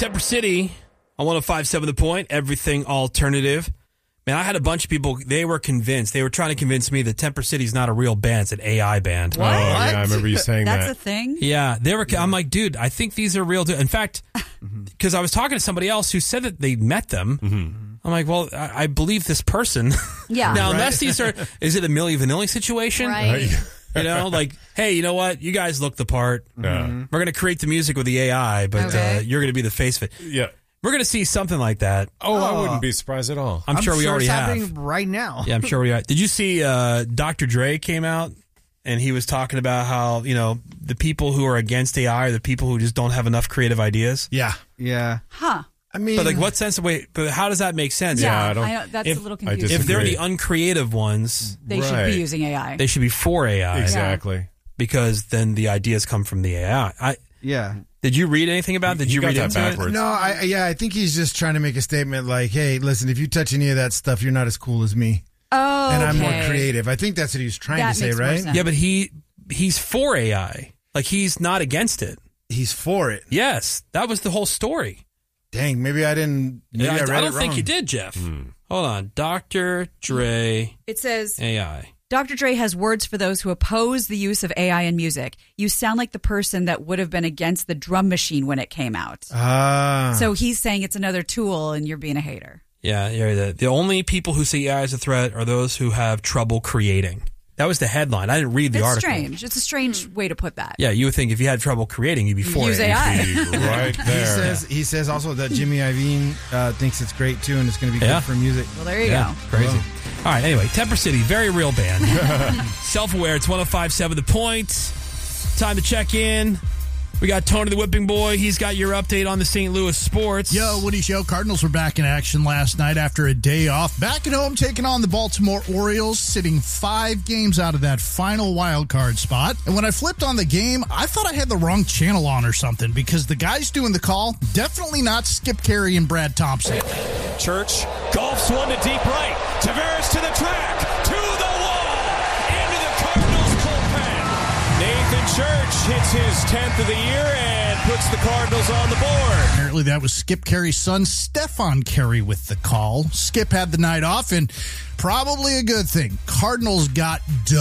Temper City on 105.7 The Point, everything alternative. Man, I had a bunch of people, they were convinced. They were trying to convince me that Temper City's not a real band. It's an AI band. What? Oh, yeah, I remember you saying That's that. a thing? Yeah, they were. I'm like, dude, I think these are real. In fact, because I was talking to somebody else who said that they met them. I'm like, well, I believe this person. Yeah. Now, unless these are, is it a Milli Vanilli situation? Right. You know, like, hey, you know what? You guys look the part. Yeah. We're going to create the music with the AI, but Okay. you're going to be the face of it. Yeah. We're going to see something like that. Oh, I wouldn't be surprised at all. I'm sure we already it's have. happening right now. Yeah, I'm sure we are. Did you see Dr. Dre came out and he was talking about how, you know, the people who are against AI are the people who just don't have enough creative ideas? Yeah. Huh. I mean, But like, what sense? Wait, but how does that make sense? Yeah, I I don't- know, that's if- a little I confusing. If they're disagree. the uncreative ones, They should Right. be using AI. they should be for AI Exactly. because then the ideas come from the AI. yeah. Did you read anything about it? Did You you got read that into backwards. it? No, I think he's just trying to make a statement like, hey, listen, if you touch any of that stuff, you're not as cool as me. Oh, And I'm more okay. creative. I think that's what he was trying That to say, makes more right? sense. Yeah, but he's for AI. Like, he's not against it. He's for it. Yes, that was the whole story. Dang, maybe I didn't. Maybe I, I read don't it think wrong. you did, Jeff. Hold on. Dr. Dre It says, AI. Dr. Dre has words for those who oppose the use of AI in music. You sound like the person that would have been against the drum machine when it came out. Ah. So he's saying it's another tool and you're being a hater. Yeah. The only people who see AI as a threat are those who have trouble creating. That was the headline. I didn't read the It's article. strange. It's a strange way to put that. Yeah, you would think if you had trouble creating, you'd be for Use it. AI. Right there. He says also that Jimmy Iovine thinks it's great too, and it's going to be Yeah. good for music. Well, there you Yeah, go. crazy. All right, anyway, Temper City, very real band. Self-aware, it's 105.7 The Point. Time to check in. We got Tony the Whipping Boy. He's got your update on the St. Louis sports. Yo, Woody Show. Cardinals were back in action last night after a day off. Back at home, taking on the Baltimore Orioles, sitting 5 games out of that final wild card spot. And when I flipped on the game, I thought I had the wrong channel on or something because the guys doing the call, definitely not Skip Carey and Brad Thompson. Church golfs one to deep right. Tavares to the track, to the wall, into the Cardinals bullpen. Nathan Church hits his 10th of the year and puts the Cardinals on the board. Apparently that was Skip Carey's son, Stefan Carey, with the call. Skip had the night off, and probably a good thing. Cardinals got